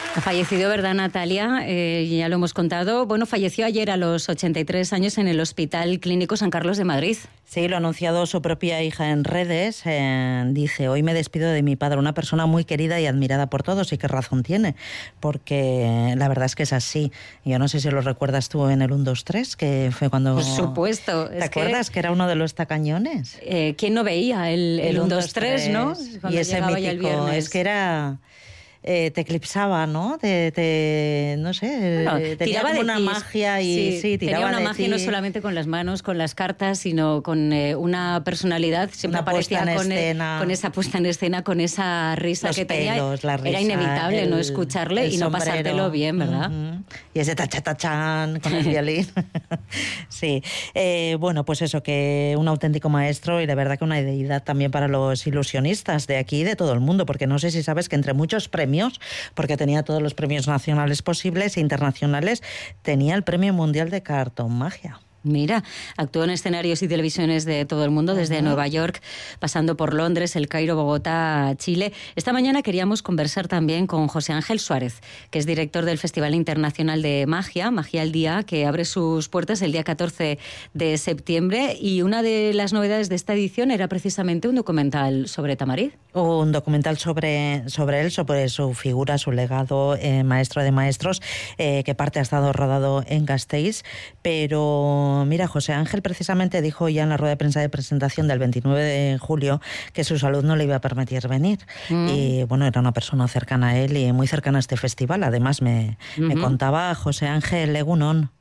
Ha fallecido, ¿verdad, Natalia? Ya lo hemos contado. Bueno, falleció ayer a los 83 años en el Hospital Clínico San Carlos de Madrid. Sí, lo ha anunciado su propia hija en redes. Dice, hoy me despido de mi padre, una persona muy querida y admirada por todos. Y qué razón tiene, porque la verdad es que es así. Yo no sé si lo recuerdas tú en el 1, 2, 3, que fue cuando... Por supuesto. ¿Te acuerdas que era uno de los tacañones? ¿Quién no veía el 1, 2, 3, no? Cuando y ese mítico, es que era... te eclipsaba, ¿no? No sé, bueno, tenía como una magia y sí, tenía una magia no solamente con las manos, con las cartas, sino con una personalidad. Siempre aparecía con esa puesta en escena, con esa risa los que pelos, tenía. La risa, era inevitable no escucharle y no pasártelo bien, ¿verdad? Y ese tachatachán con el violín. Sí. Bueno, pues eso, que un auténtico maestro y de verdad que una deidad también para los ilusionistas de aquí y de todo el mundo, porque no sé si sabes que entre muchos premios, porque tenía todos los premios nacionales posibles e internacionales, tenía el Premio Mundial de Cartomagia. Mira, actuó en escenarios y televisiones de todo el mundo, desde Nueva York, pasando por Londres, El Cairo, Bogotá, Chile. Esta mañana queríamos conversar también con José Ángel Suárez, que es director del Festival Internacional de Magia, Magia al Día, que abre sus puertas el día 14 de septiembre. Y una de las novedades de esta edición era precisamente un documental sobre Tamarit. Un documental sobre él, sobre su figura, su legado, maestro de maestros, que parte ha estado rodado en Gasteiz, pero mira, José Ángel precisamente dijo ya en la rueda de prensa de presentación del 29 de julio que su salud no le iba a permitir venir. Y bueno, era una persona cercana a él y muy cercana a este festival. Además me contaba José Ángel Egunon.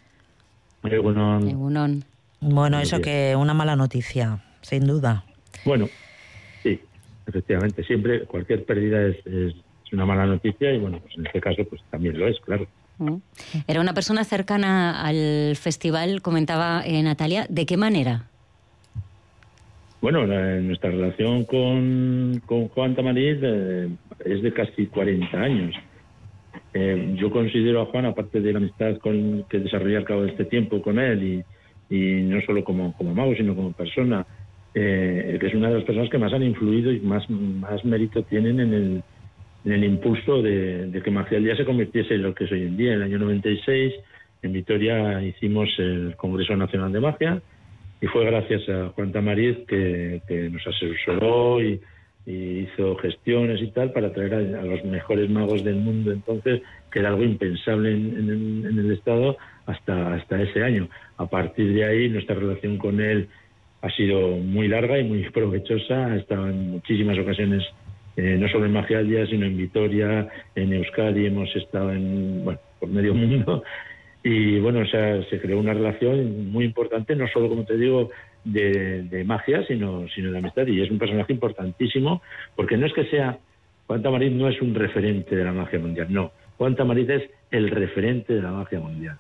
Egunon. Bueno, eso que una mala noticia, sin duda. Bueno, sí, efectivamente. Siempre cualquier pérdida es una mala noticia y bueno, pues en este caso pues también lo es, claro. Era una persona cercana al festival, comentaba Natalia. ¿De qué manera? Bueno, nuestra relación con Juan Tamarit es de casi 40 años. Yo considero a Juan, aparte de la amistad que desarrollé al cabo de este tiempo con él y no solo como mago, sino como persona, que es una de las personas que más han influido y más mérito tienen en el impulso de que Magia al Día se convirtiese en lo que es hoy en día. En el año 96, en Vitoria, hicimos el Congreso Nacional de Magia y fue gracias a Juan Tamarit que nos asesoró y hizo gestiones y tal para traer a los mejores magos del mundo entonces, que era algo impensable en el Estado hasta ese año. A partir de ahí, nuestra relación con él ha sido muy larga y muy provechosa. Ha estado en muchísimas ocasiones no solo en Magia al Día, sino en Vitoria, en Euskadi, hemos estado por medio mundo. Y bueno, o sea, se creó una relación muy importante, no solo, como te digo, de magia, sino de amistad. Y es un personaje importantísimo, porque no es que sea... Juan Tamarit no es un referente de la magia mundial, no. Juan Tamarit es el referente de la magia mundial.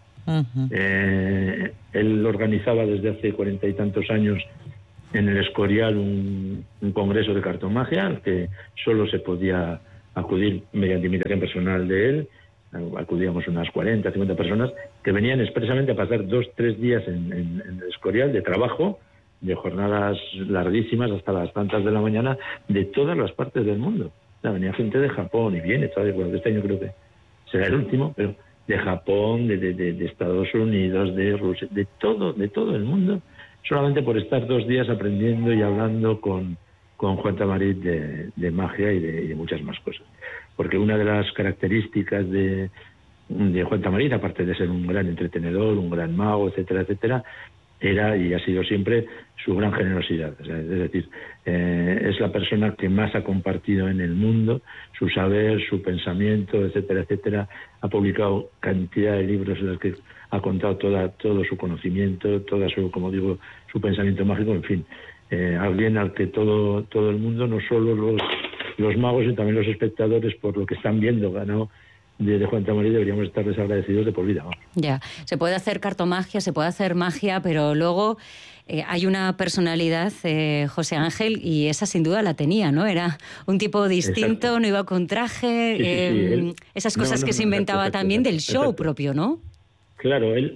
Él organizaba desde hace 40 y tantos años en el Escorial un congreso de cartomagia al que solo se podía acudir mediante invitación personal de él. Acudíamos unas 40, 50 personas que venían expresamente a pasar 2-3 días en el Escorial de trabajo, de jornadas larguísimas hasta las tantas de la mañana, de todas las partes del mundo. O sea, venía gente de Japón y viene, ¿sabes? Bueno, este año creo que será el último, pero de Japón, de Estados Unidos, de Rusia, de todo el mundo, solamente por estar 2 días aprendiendo y hablando con Juan Tamarit de magia y de muchas más cosas. Porque una de las características de Juan Tamarit, aparte de ser un gran entretenedor, un gran mago, etcétera, etcétera, era y ha sido siempre su gran generosidad. O sea, es decir, es la persona que más ha compartido en el mundo su saber, su pensamiento, etcétera, etcétera. Ha publicado cantidad de libros en los que ha contado todo su conocimiento, toda su, como digo, su pensamiento mágico, en fin. Alguien al que todo el mundo, no solo los magos, sino también los espectadores, por lo que están viendo, ¿no?, de Juan Tamarit, deberíamos estar desagradecidos de por vida, ¿no? Ya, se puede hacer cartomagia, se puede hacer magia, pero luego hay una personalidad, José Ángel, y esa sin duda la tenía, ¿no? Era un tipo distinto. Exacto. No iba con traje, sí, esas cosas que se inventaba también del show propio, ¿no? Claro, él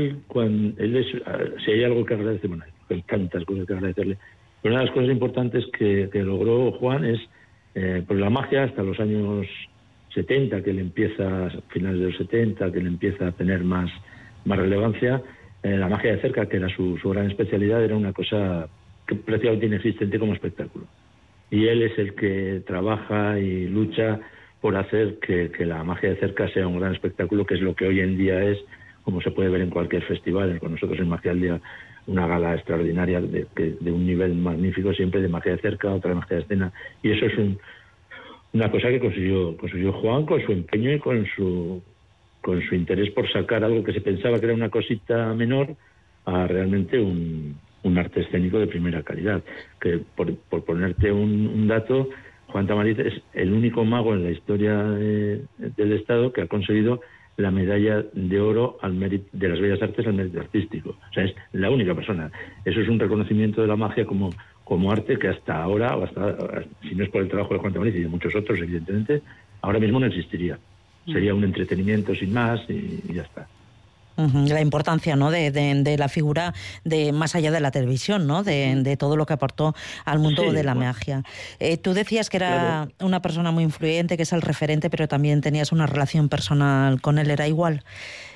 si hay algo que agradecer, bueno, hay tantas cosas que agradecerle, pero una de las cosas importantes que logró Juan es, pues la magia hasta los años 70, que le empieza, a finales de los 70, que le empieza a tener más relevancia, la magia de cerca, que era su gran especialidad, era una cosa que prácticamente inexistente como espectáculo. Y él es el que trabaja y lucha por hacer que la magia de cerca sea un gran espectáculo, que es lo que hoy en día es, como se puede ver en cualquier festival. Con nosotros en Magia al Día, una gala extraordinaria de un nivel magnífico, siempre de magia de cerca, otra de magia de escena. Y eso es una cosa que consiguió Juan con su empeño y con su interés por sacar algo que se pensaba que era una cosita menor a realmente un arte escénico de primera calidad. Que por ponerte un dato, Juan Tamariz es el único mago en la historia del Estado que ha conseguido la medalla de oro al mérito de las bellas artes al mérito artístico. O sea, es la única persona. Eso es un reconocimiento de la magia como arte que hasta ahora, si no es por el trabajo de Juan Tamariz y de muchos otros, evidentemente, ahora mismo no existiría. Sería un entretenimiento sin más y ya está. La importancia, ¿no?, de la figura de más allá de la televisión, ¿no?, de todo lo que aportó al mundo de la magia. Tú decías que era una persona muy influyente, que es el referente, pero también tenías una relación personal con él, ¿era igual?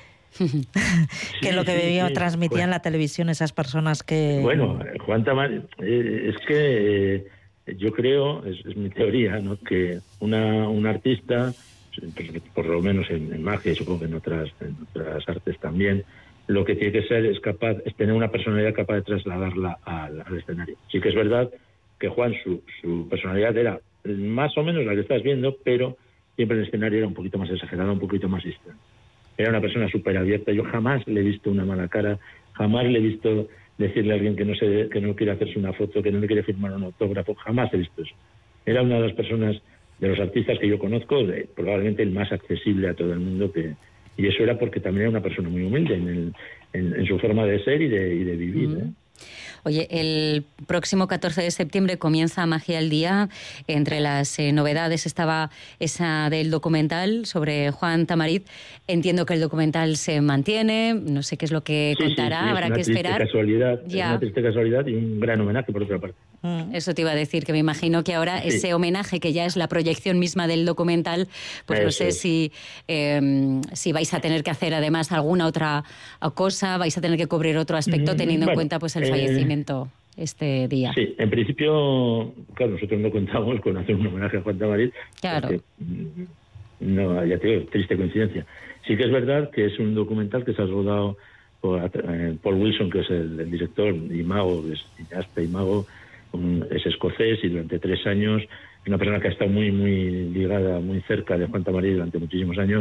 Que lo que transmitía en la televisión esas personas que... Bueno, Juan Tamariz, es que yo creo, es mi teoría, ¿no?, que un artista, por lo menos en magia y supongo que en otras artes también, lo que tiene que ser es tener una personalidad capaz de trasladarla al escenario. Sí que es verdad que Juan, su personalidad era más o menos la que estás viendo, pero siempre en el escenario era un poquito más exagerada, un poquito más distante. Era una persona súper abierta. Yo jamás le he visto una mala cara, jamás le he visto decirle a alguien que no quiere hacerse una foto, que no le quiere firmar un autógrafo, jamás he visto eso. Era una de las personas, de los artistas que yo conozco, probablemente el más accesible a todo el mundo, y eso era porque también era una persona muy humilde en su forma de ser y de vivir. Oye, el próximo 14 de septiembre comienza Magia al Día. Entre las novedades estaba esa del documental sobre Juan Tamariz. Entiendo que el documental se mantiene, no sé qué es lo que contará, sí, habrá que esperar. Es una triste casualidad y un gran homenaje por otra parte. Eso te iba a decir, que me imagino que ahora ese homenaje, que ya es la proyección misma del documental, pues no sé si vais a tener que hacer además alguna otra cosa, vais a tener que cubrir otro aspecto teniendo en cuenta pues el fallecimiento este día. Sí, en principio, claro, nosotros no contamos con hacer un homenaje a Juan Tamariz. Claro. Porque, no, ya te digo, triste coincidencia. Sí que es verdad que es un documental que se ha rodado por Paul Wilson, que es el director y mago, es cineasta y mago, es escocés y durante 3 años es una persona que ha estado muy ligada, muy cerca de Juan Tamariz durante muchísimos años,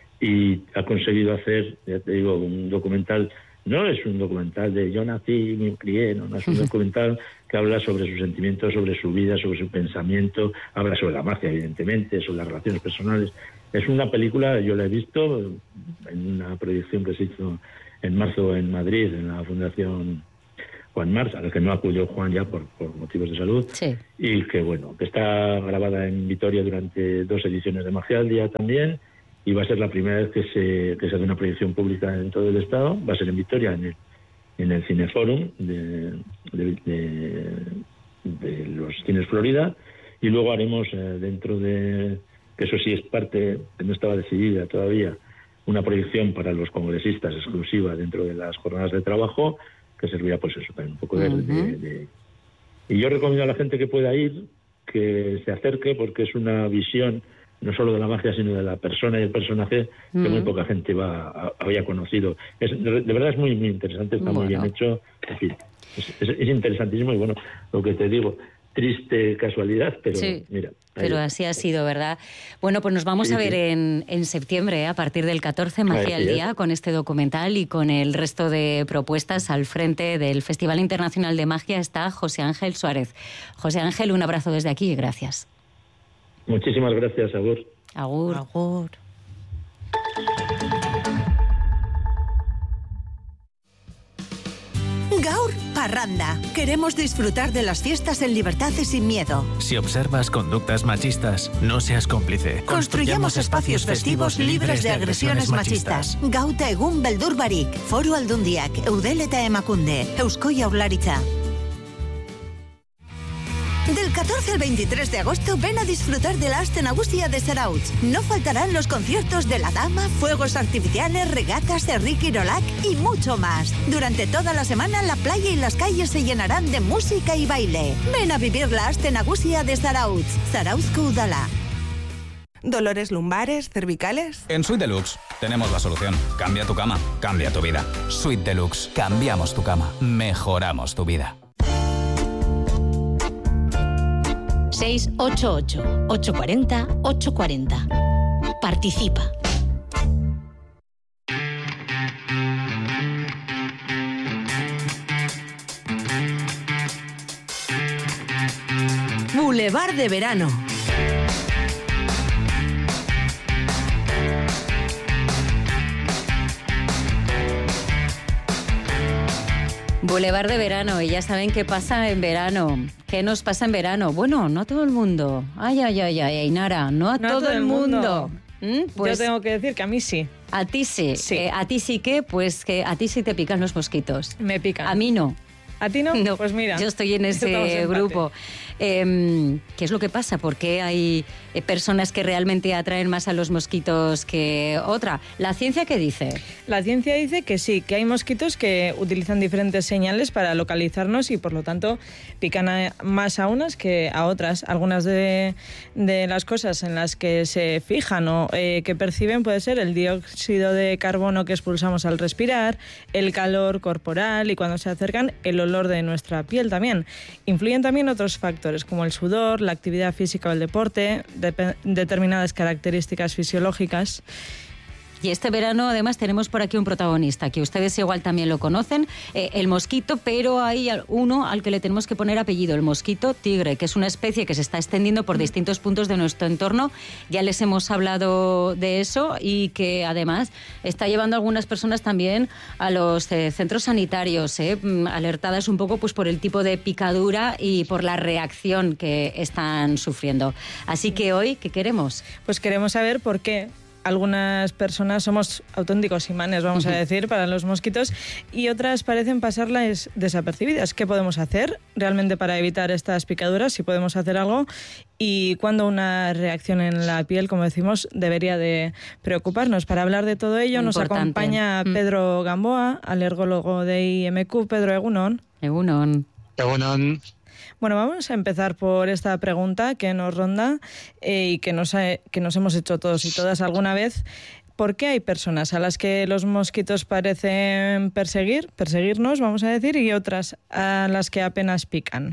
y ha conseguido hacer, ya te digo, un documental. No es un documental de yo nací, me crié, no es un documental que habla sobre sus sentimientos, sobre su vida, sobre su pensamiento, habla sobre la magia, evidentemente, sobre las relaciones personales. Es una película, yo la he visto en una proyección que se hizo en marzo en Madrid, en la Fundación Juan March, a la que no acudió Juan ya por motivos de salud, y que que está grabada en Vitoria durante 2 ediciones de Magia al Día también, y va a ser la primera vez que se hace una proyección pública en todo el Estado. Va a ser en Vitoria, en el Cineforum de los Cines Florida, y luego haremos dentro de, que eso sí es parte, que no estaba decidida todavía, una proyección para los congresistas exclusiva dentro de las jornadas de trabajo, que servirá pues eso también un poco y yo recomiendo a la gente que pueda ir, que se acerque, porque es una visión no solo de la magia, sino de la persona y el personaje que muy poca gente había conocido. De verdad es muy interesante, está muy bien hecho. En fin, es interesantísimo, y bueno, lo que te digo, triste casualidad, pero mira. Pero así ha sido, ¿verdad? Bueno, pues nos vamos a ver en septiembre, a partir del 14, Magia al Día, con este documental y con el resto de propuestas. Al frente del Festival Internacional de Magia está José Ángel Suárez. José Ángel, un abrazo desde aquí y gracias. Muchísimas gracias, Agur. Agur. Agur. Gaur Parranda. Queremos disfrutar de las fiestas en libertad y sin miedo. Si observas conductas machistas, no seas cómplice. Construyamos espacios festivos libres de agresiones machistas. Gauta egun beldur barik. Foru Aldundiak, Eudel eta Emakunde, Eusko Jaurlaritza. Del 14 al 23 de agosto ven a disfrutar de la Aste Nagusia de Zarautz. No faltarán los conciertos de La Dama, fuegos artificiales, regatas de Ricky Rolac y mucho más. Durante toda la semana la playa y las calles se llenarán de música y baile. Ven a vivir la Aste Nagusia de Zarautz. Zarautz Udala. ¿Dolores lumbares, cervicales? En Suite Deluxe tenemos la solución. Cambia tu cama, cambia tu vida. Suite Deluxe. Cambiamos tu cama. Mejoramos tu vida. 688-840-840. Participa. Boulevard de verano. Boulevard de verano, y ya saben qué pasa en verano. ¿Qué nos pasa en verano? Bueno, no a todo el mundo. Ay, Ainara, no a todo el mundo. Pues yo tengo que decir que a mí sí. A ti sí. Sí. ¿A ti sí qué? Pues que a ti sí te pican los mosquitos. Me pican. A mí no. ¿A ti no? No, pues mira. Yo estoy en ese grupo. ¿Qué es lo que pasa? ¿Por qué hay personas que realmente atraen más a los mosquitos que otra? ¿La ciencia qué dice? La ciencia dice que sí, que hay mosquitos que utilizan diferentes señales para localizarnos y por lo tanto pican más a unas que a otras. Algunas de las cosas en las que se fijan o que perciben puede ser el dióxido de carbono que expulsamos al respirar, el calor corporal y cuando se acercan el olor de nuestra piel también. Influyen también otros factores como el sudor, la actividad física o el deporte, determinadas características fisiológicas. Y este verano además tenemos por aquí un protagonista que ustedes igual también lo conocen, el mosquito, pero hay uno al que le tenemos que poner apellido, el mosquito tigre, que es una especie que se está extendiendo por distintos puntos de nuestro entorno. Ya les hemos hablado de eso y que además está llevando a algunas personas también a los centros sanitarios, alertadas un poco pues por el tipo de picadura y por la reacción que están sufriendo. Así que hoy, ¿qué queremos? Pues queremos saber por qué algunas personas somos auténticos imanes, vamos a decir, para los mosquitos y otras parecen pasarlas desapercibidas. ¿Qué podemos hacer realmente para evitar estas picaduras? Si podemos hacer algo y cuándo una reacción en la piel, como decimos, debería de preocuparnos. Para hablar de todo ello nos acompaña Pedro Gamboa, alergólogo de IMQ. Pedro, egunon. Egunon. Egunon. Bueno, vamos a empezar por esta pregunta que nos ronda y que nos hemos hecho todos y todas alguna vez. ¿Por qué hay personas a las que los mosquitos parecen perseguirnos, vamos a decir, y otras a las que apenas pican?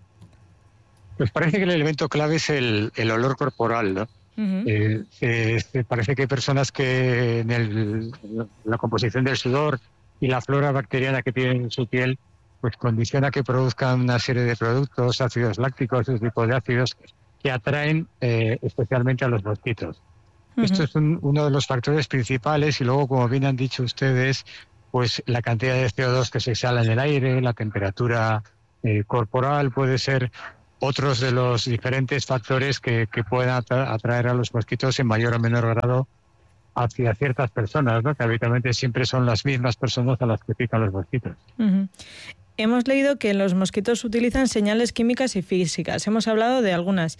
Pues parece que el elemento clave es el olor corporal, ¿no? Uh-huh. Parece que hay personas que en la composición del sudor y la flora bacteriana que tienen en su piel pues condiciona que produzcan una serie de productos, ácidos lácticos, ese tipo de ácidos, que atraen especialmente a los mosquitos. Uh-huh. Esto es uno de los factores principales y luego, como bien han dicho ustedes, pues la cantidad de CO2 que se exhala en el aire, la temperatura corporal, puede ser otros de los diferentes factores que puedan atraer a los mosquitos en mayor o menor grado hacia ciertas personas, ¿no? Que habitualmente siempre son las mismas personas a las que pican los mosquitos. Uh-huh. Hemos leído que los mosquitos utilizan señales químicas y físicas. Hemos hablado de algunas.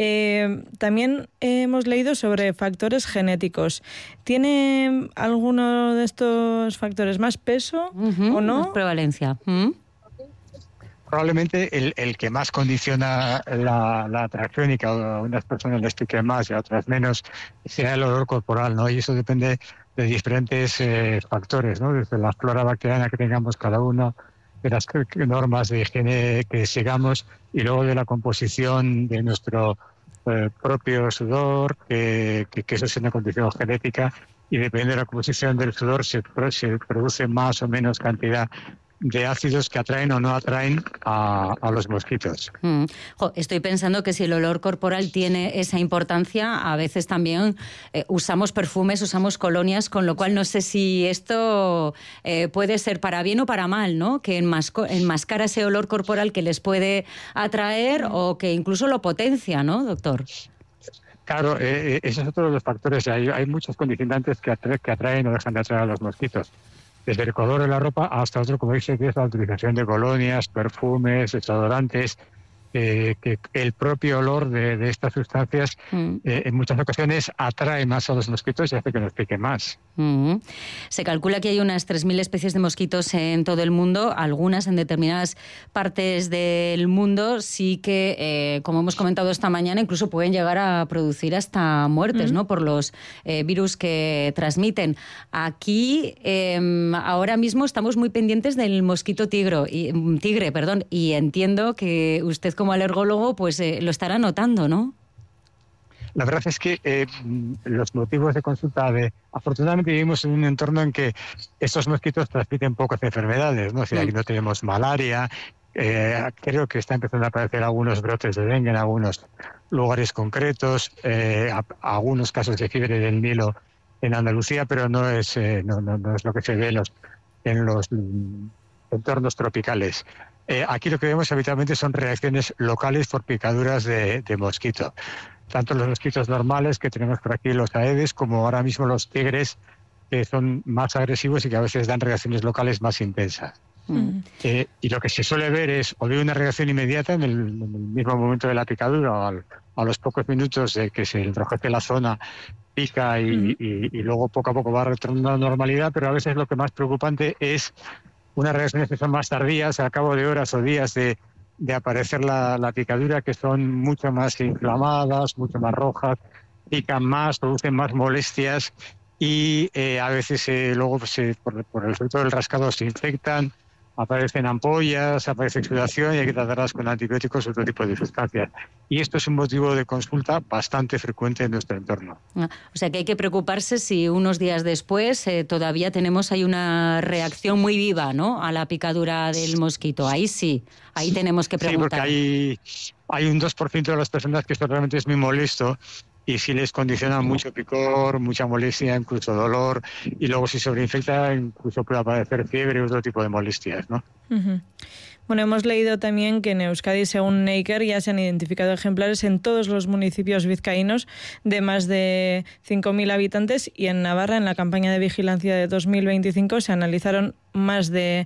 También hemos leído sobre factores genéticos. ¿Tiene alguno de estos factores más peso o no? Más prevalencia. Probablemente el que más condiciona la atracción y que a unas personas les pique más y a otras menos sea el olor corporal, ¿no? Y eso depende de diferentes factores, ¿no? Desde la flora bacteriana que tengamos cada uno, de las normas de higiene que sigamos y luego de la composición de nuestro propio sudor, que eso es una condición genética y depende de la composición del sudor se produce más o menos cantidad de ácidos que atraen o no atraen a los mosquitos. Estoy pensando que si el olor corporal tiene esa importancia, a veces también usamos perfumes, usamos colonias, con lo cual no sé si esto puede ser para bien o para mal, ¿no? Que enmascara ese olor corporal que les puede atraer o que incluso lo potencia, ¿no, doctor? Claro, ese es otro de los factores. Hay muchos condicionantes que atraen o dejan de atraer a los mosquitos. Desde el color de la ropa hasta otro, como dice, que es la utilización de colonias, perfumes, desodorantes. que el propio olor de estas sustancias en muchas ocasiones atrae más a los mosquitos y hace que nos pique más. Se calcula que hay unas 3.000 especies de mosquitos en todo el mundo. Algunas en determinadas partes del mundo sí que, como hemos comentado esta mañana, incluso pueden llegar a producir hasta muertes, ¿no? Por los virus que transmiten. Aquí, ahora mismo estamos muy pendientes del mosquito tigre, y entiendo que usted como alergólogo pues lo estará notando, ¿no? La verdad es que los motivos de consulta afortunadamente vivimos en un entorno en que estos mosquitos transmiten pocas enfermedades, ¿no? O sea, aquí no tenemos malaria, creo que está empezando a aparecer algunos brotes de dengue en algunos lugares concretos, algunos casos de fiebre del Nilo en Andalucía, pero no es lo que se ve en los entornos tropicales. Aquí lo que vemos habitualmente son reacciones locales por picaduras de mosquito. Tanto los mosquitos normales que tenemos por aquí, los aedes, como ahora mismo los tigres, que son más agresivos y que a veces dan reacciones locales más intensas. Y lo que se suele ver es o bien una reacción inmediata en el mismo momento de la picadura o a los pocos minutos de que se enrojece la zona, pica y luego poco a poco va retornando a la normalidad, pero a veces lo que más preocupante es unas reacciones que son más tardías, al cabo de horas o días de aparecer la picadura, que son mucho más inflamadas, mucho más rojas, pican más, producen más molestias y a veces luego por el efecto del rascado se infectan, aparecen ampollas, aparece exudación y hay que tratarlas con antibióticos o otro tipo de sustancias. Y esto es un motivo de consulta bastante frecuente en nuestro entorno. O sea que hay que preocuparse si unos días después todavía tenemos ahí una reacción muy viva, ¿no?, a la picadura del mosquito. Ahí sí, ahí tenemos que preguntar. Sí, porque hay un 2% de las personas que esto realmente es muy molesto y si les condiciona mucho picor, mucha molestia, incluso dolor, y luego si sobreinfecta incluso puede aparecer fiebre u otro tipo de molestias, ¿no? Bueno, hemos leído también que en Euskadi, según Neiker, ya se han identificado ejemplares en todos los municipios vizcaínos de más de 5.000 habitantes y en Navarra, en la campaña de vigilancia de 2025, se analizaron más de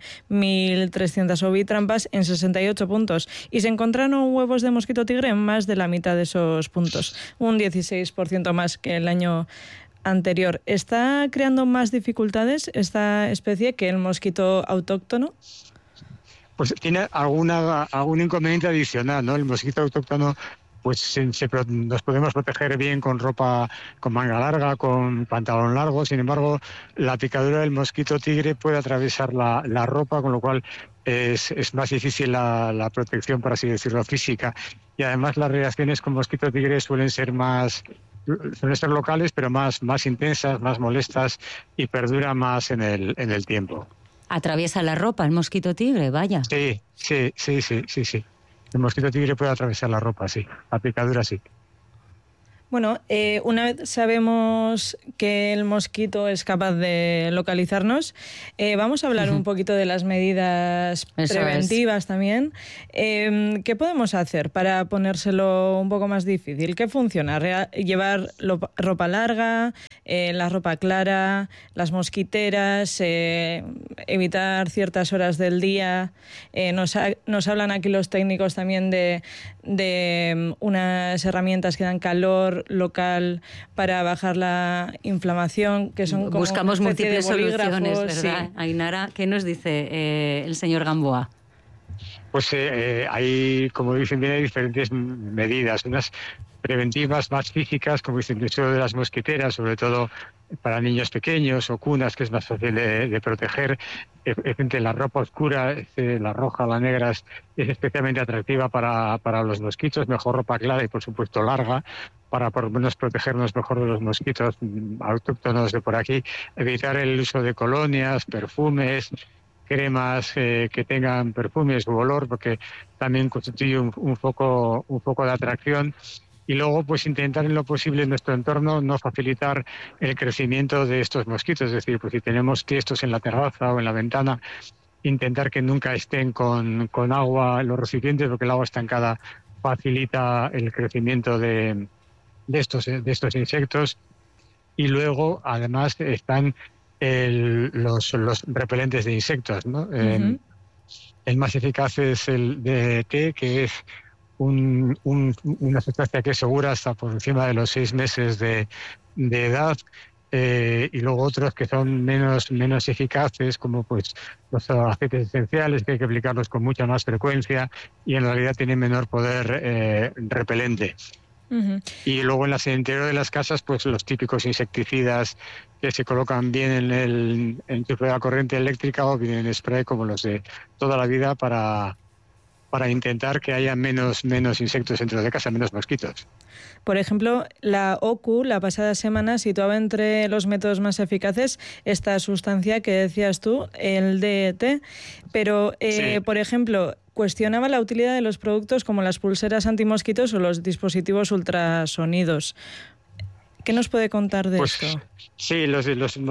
1.300 ovitrampas en 68 puntos y se encontraron huevos de mosquito tigre en más de la mitad de esos puntos, un 16% más que el año anterior. ¿Está creando más dificultades esta especie que el mosquito autóctono? Pues tiene algún inconveniente adicional, ¿no? El mosquito autóctono, pues nos podemos proteger bien con ropa con manga larga, con pantalón largo. Sin embargo, la picadura del mosquito tigre puede atravesar la ropa, con lo cual es más difícil la protección, por así decirlo, física. Y además las reacciones con mosquito tigre suelen ser locales, pero más intensas, más molestas y perduran más en el tiempo. Atraviesa la ropa el mosquito tigre, vaya. Sí. El mosquito tigre puede atravesar la ropa, sí. La picadura, sí. Bueno, una vez sabemos que el mosquito es capaz de localizarnos, vamos a hablar un poquito de las medidas preventivas también. ¿Qué podemos hacer para ponérselo un poco más difícil? ¿Qué funciona? ¿Llevar ropa larga, la ropa clara, las mosquiteras, evitar ciertas horas del día? Nos hablan aquí los técnicos también de unas herramientas que dan calor local para bajar la inflamación, que son como buscamos una especie múltiples de bolígrafos, soluciones, ¿verdad? Sí. Ainara, ¿qué nos dice el señor Gamboa? Pues hay, como dicen bien, hay diferentes medidas, unas preventivas más físicas, como dicen, el uso de las mosquiteras, sobre todo para niños pequeños o cunas, que es más fácil de proteger. La ropa oscura, la roja, la negra, es especialmente atractiva para los mosquitos. Mejor ropa clara y, por supuesto, larga, para por lo menos protegernos mejor de los mosquitos autóctonos de por aquí. Evitar el uso de colonias, perfumes, cremas que tengan perfumes u olor, porque también constituye un foco de atracción. Y luego, pues intentar en lo posible en nuestro entorno no facilitar el crecimiento de estos mosquitos. Es decir, pues si tenemos tiestos en la terraza o en la ventana, intentar que nunca estén con agua en los recipientes, porque el agua estancada facilita el crecimiento de estos insectos. Y luego, además, están los repelentes de insectos, ¿no? El más eficaz es el DDT, que es una sustancia que es segura hasta por encima de los 6 meses de edad. Y luego otros que son menos eficaces, como pues los aceites esenciales, que hay que aplicarlos con mucha más frecuencia y en realidad tienen menor poder repelente. Uh-huh. Y luego en el interior de las casas, pues los típicos insecticidas que se colocan bien en el enchufe de la corriente eléctrica o bien en spray, como los de toda la vida, para intentar que haya menos insectos dentro de casa, menos mosquitos. Por ejemplo, la OCU la pasada semana situaba entre los métodos más eficaces esta sustancia que decías tú, el DET, pero, sí. Por ejemplo, cuestionaba la utilidad de los productos como las pulseras antimosquitos o los dispositivos ultrasonidos. ¿Qué nos puede contar de esto? Sí, los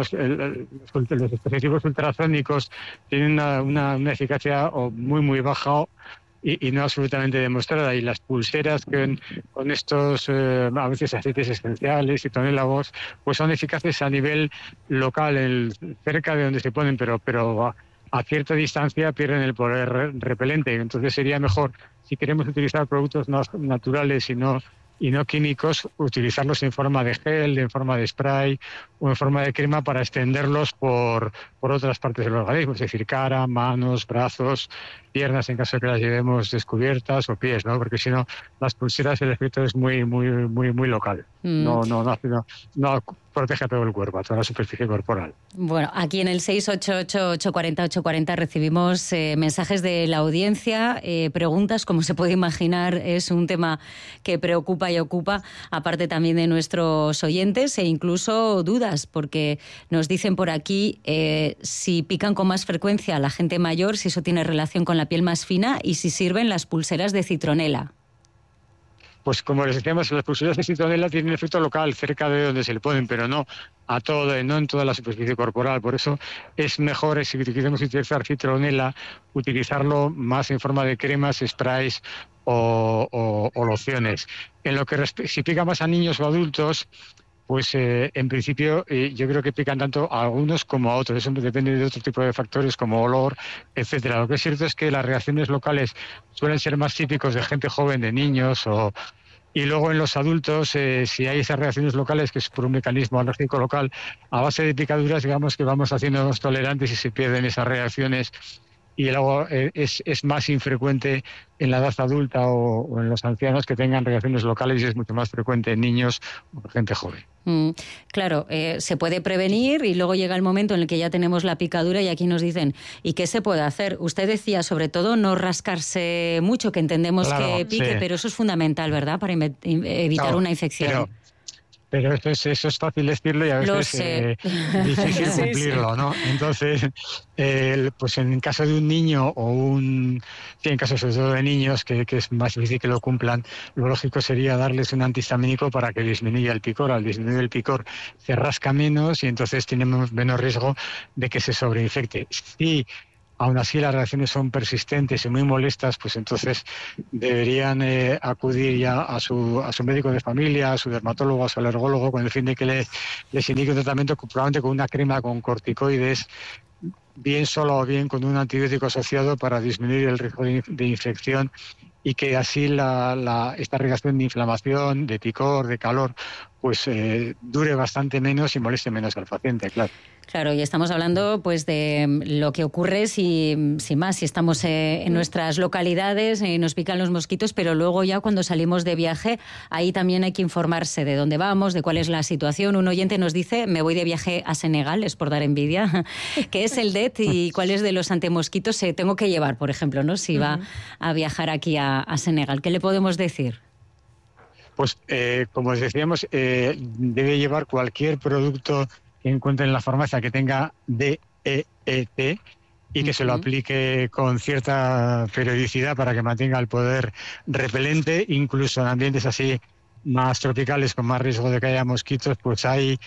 dispositivos ultrasónicos tienen una eficacia muy baja y no absolutamente demostrada, y las pulseras con estos a veces aceites esenciales y tonélagos pues son eficaces a nivel local, cerca de donde se ponen, pero a cierta distancia pierden el poder repelente. Entonces sería mejor, si queremos utilizar productos naturales y no químicos, utilizarlos en forma de gel, en forma de spray o en forma de crema para extenderlos por otras partes del organismo, es decir, cara, manos, brazos, piernas en caso de que las llevemos descubiertas, o pies, ¿no? Porque si no, las pulseras, el efecto es muy local. No protege a todo el cuerpo, a toda la superficie corporal. Bueno, aquí en el 688-840-840 recibimos mensajes de la audiencia, preguntas, como se puede imaginar, es un tema que preocupa y ocupa, aparte también de nuestros oyentes, e incluso dudas, porque nos dicen por aquí si pican con más frecuencia a la gente mayor, si eso tiene relación con la piel más fina y si sirven las pulseras de citronela. Pues como les decíamos, las pulseras de citronela tienen efecto local cerca de donde se le ponen, pero no en toda la superficie corporal. Por eso es mejor, si queremos utilizar citronela, utilizarlo más en forma de cremas, sprays o lociones. En lo que si pica más a niños o adultos, pues en principio yo creo que pican tanto a algunos como a otros. Eso depende de otro tipo de factores como olor, etcétera. Lo que es cierto es que las reacciones locales suelen ser más típicos de gente joven, de niños, y luego en los adultos, si hay esas reacciones locales, que es por un mecanismo alérgico local, a base de picaduras, digamos que vamos haciéndonos tolerantes y se pierden esas reacciones. Y luego es más infrecuente en la edad adulta o en los ancianos que tengan reacciones locales, y es mucho más frecuente en niños o gente joven. Claro, se puede prevenir y luego llega el momento en el que ya tenemos la picadura y aquí nos dicen, ¿y qué se puede hacer? Usted decía, sobre todo, no rascarse mucho, que entendemos que pique, sí. Pero eso es fundamental, ¿verdad?, para evitar una infección. Pero eso es fácil decirlo y a veces difícil cumplirlo, ¿no? Entonces, pues en caso de un niño en caso sobre todo de niños, que es más difícil que lo cumplan, lo lógico sería darles un antihistamínico para que disminuya el picor. Al disminuir el picor se rasca menos y entonces tenemos menos riesgo de que se sobreinfecte. Sí. Aún así las reacciones son persistentes y muy molestas, pues entonces deberían acudir ya a su médico de familia, a su dermatólogo, a su alergólogo, con el fin de que les indique un tratamiento probablemente con una crema con corticoides, bien solo o bien con un antibiótico asociado para disminuir el riesgo de infección y que así esta reacción de inflamación, de picor, de calor, pues dure bastante menos y moleste menos al paciente, claro. Claro, y estamos hablando pues de lo que ocurre si estamos en nuestras localidades y nos pican los mosquitos, pero luego ya cuando salimos de viaje, ahí también hay que informarse de dónde vamos, de cuál es la situación. Un oyente nos dice, me voy de viaje a Senegal, es por dar envidia, ¿qué es el DET y cuáles de los antimosquitos tengo que llevar, por ejemplo, ¿no? Si va a viajar aquí a Senegal? ¿Qué le podemos decir? Pues, como les decíamos, debe llevar cualquier producto que encuentre en la farmacia que tenga DET y que se lo aplique con cierta periodicidad para que mantenga el poder repelente. Incluso en ambientes así más tropicales, con más riesgo de que haya mosquitos, pues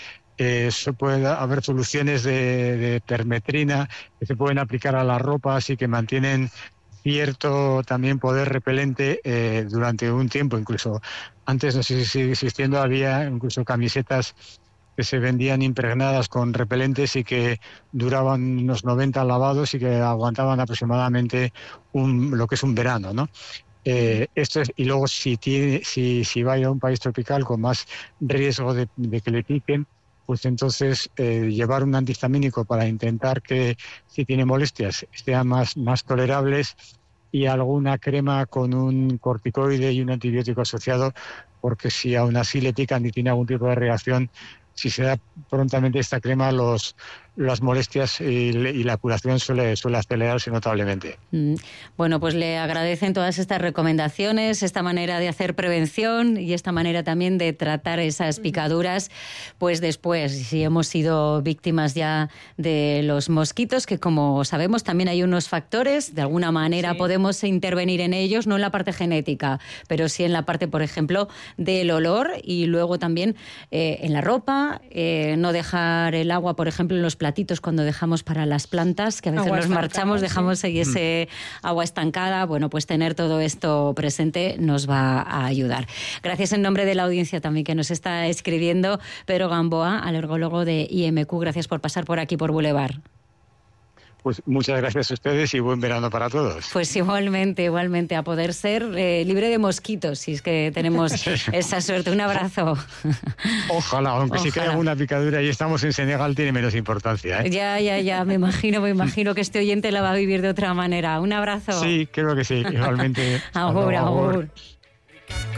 puede haber soluciones de permetrina que se pueden aplicar a la ropa, así que mantienen cierto también poder repelente durante un tiempo. Incluso antes, no sé si sigue existiendo, había incluso camisetas que se vendían impregnadas con repelentes y que duraban unos 90 lavados y que aguantaban aproximadamente lo que es un verano, ¿no? Esto es, y luego si va a ir a un país tropical con más riesgo de que le piquen, pues entonces llevar un antihistamínico para intentar que si tiene molestias sean más tolerables, y alguna crema con un corticoide y un antibiótico asociado, porque si aún así le pican y tiene algún tipo de reacción, si se da prontamente esta crema, las molestias y la curación suele acelerarse notablemente. Bueno, pues le agradecen todas estas recomendaciones, esta manera de hacer prevención y esta manera también de tratar esas picaduras, pues después, si hemos sido víctimas ya de los mosquitos, que como sabemos también hay unos factores, de alguna manera podemos intervenir en ellos, no en la parte genética, pero sí en la parte, por ejemplo, del olor, y luego también en la ropa, no dejar el agua, por ejemplo, en los platitos cuando dejamos para las plantas, que a veces nos marchamos, dejamos ahí ese agua estancada. Bueno, pues tener todo esto presente nos va a ayudar. Gracias en nombre de la audiencia también que nos está escribiendo, Pedro Gamboa, alergólogo de IMQ. Gracias por pasar por aquí por Boulevard. Pues muchas gracias a ustedes y buen verano para todos. Pues igualmente, a poder ser libre de mosquitos, si es que tenemos esa suerte. Un abrazo. Ojalá, aunque sí que haya alguna picadura y estamos en Senegal, tiene menos importancia, ¿eh? Ya, me imagino que este oyente la va a vivir de otra manera. Un abrazo. Sí, creo que sí, igualmente. Agur.